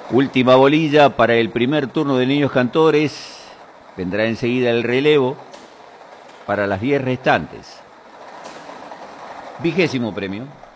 Última bolilla para el primer turno de niños cantores. Vendrá enseguida el relevo para las 10 restantes. 20º premio.